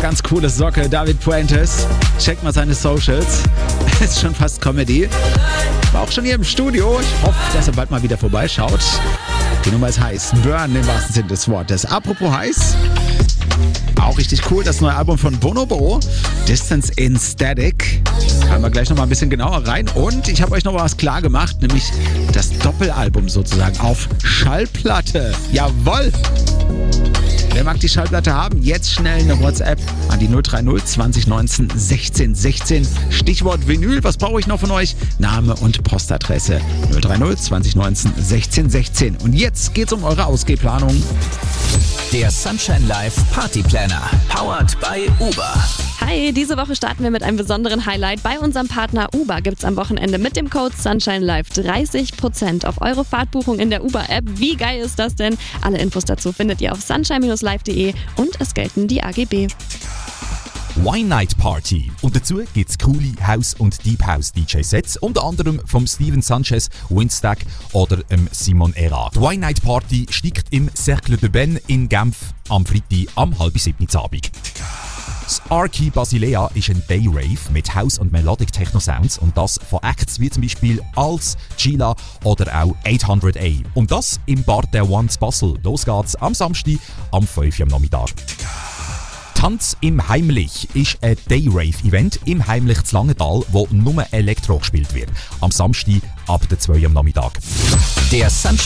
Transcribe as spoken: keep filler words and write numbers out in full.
ganz coole Socke, David Puentes. Checkt mal seine Socials. Ist schon fast Comedy. War auch schon hier im Studio. Ich hoffe, dass er bald mal wieder vorbeischaut. Die Nummer ist heiß. Burn im wahrsten Sinne des Wortes. Apropos heiß. Auch richtig cool, das neue Album von Bonobo, Distance in Static. Hören wir gleich nochmal ein bisschen genauer rein. Und ich habe euch noch was klar gemacht, nämlich das Doppelalbum sozusagen auf Schallplatte. Jawohl! Wer mag die Schallplatte haben? Jetzt schnell eine WhatsApp an die null drei null zwanzig neunzehn sechzehn sechzehn. Stichwort Vinyl. Was brauche ich noch von euch? Name und Postadresse null drei null zwanzig neunzehn sechzehn sechzehn. Und jetzt geht's um eure Ausgehplanung. Der Sunshine Live Party Planner, powered by Uber. Hi, diese Woche starten wir mit einem besonderen Highlight. Bei unserem Partner Uber gibt's am Wochenende mit dem Code Sunshine Live dreißig Prozent auf eure Fahrtbuchung in der Uber-App. Wie geil ist das denn? Alle Infos dazu findet ihr auf sunshine Bindestrich live punkt de und es gelten die A G B. Wine Night Party. Und dazu gibt es coole House- und Deep House D J-Sets, unter anderem vom Steven Sanchez, Windstack oder ähm, Simon Era. Die Wine Night Party steigt im Cercle de Ben in Genf am Freitag am halb sieben Abend. Das Arky Basilea ist ein Day-Rave mit House- und Melodic-Techno-Sounds und das von Acts wie zum Beispiel Als, Gila oder auch achthundert A. Und das im Bar der Ones Basel. Los geht's am Samstag am fünf Uhr am Nachmittag. Tanz im Heimlich ist ein Day-Rave-Event im Heimlich zu Langenthal, wo nur Elektro gespielt wird. Am Samstag ab der zwei Uhr am Nachmittag. Der Sunshine